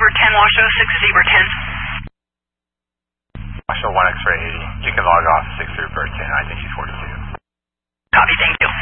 Zebra 10, Washoe 6 Zebra 10. Washoe 1 X-ray 80. You can log off 6 Zebra 10. I think she's 42. Copy, thank you.